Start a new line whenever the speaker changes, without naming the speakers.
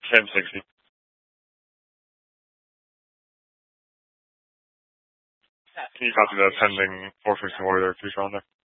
Same 60. Can you copy that pending 450 warrior if you on there?